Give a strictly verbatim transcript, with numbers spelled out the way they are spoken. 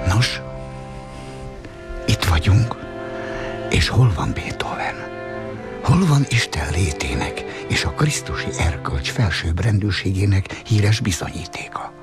Nos, itt vagyunk, és hol van Beethoven? Hol van Isten létének és a krisztusi erkölcs felsőbbrendűségének híres bizonyítéka?